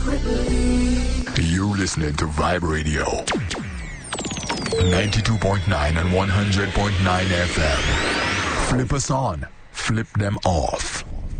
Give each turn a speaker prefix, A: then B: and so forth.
A: You're listening to Vibe Radio 92.9 and 100.9 FM. Flip us on, flip them off.